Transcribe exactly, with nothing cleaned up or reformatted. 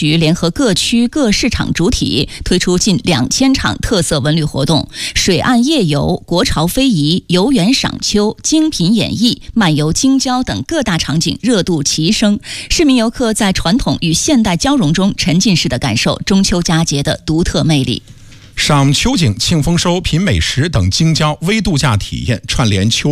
局联合各区各市场主体，推出近两千场特色文旅活动，水岸夜游、国潮非遗、游园赏秋、精品演绎、漫游京郊等各大场景热度齐升。市民游客在传统与现代交融中，沉浸式的感受中秋佳节的独特魅力。 赏秋景、庆丰收、品美食等京郊微度假体验，串联秋